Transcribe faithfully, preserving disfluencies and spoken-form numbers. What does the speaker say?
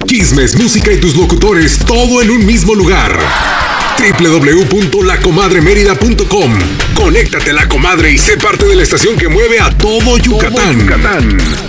Chismes, música y tus locutores, todo en un mismo lugar. doble u doble u doble u punto la comadre mérida punto com. Conéctate, La Comadre, y sé parte de la estación que mueve a todo Yucatán. Todo Yucatán.